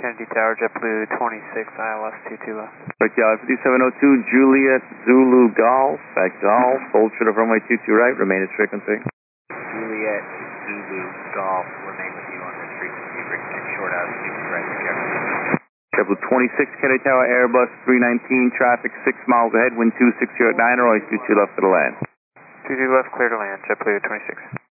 Kennedy Tower, JetBlue 26, ILS 22 left. Right, yeah, 5702, Juliet Zulu Golf, back Golf, hold short of runway 22 right, remain at frequency. Juliet Zulu Golf, remain with you on this frequency, bring short out 22 right, JetBlue 26, Kennedy Tower, Airbus 319, traffic 6 miles ahead, wind 26 at 9, runway 22 left for the land. 22 left, clear to land, JetBlue 26.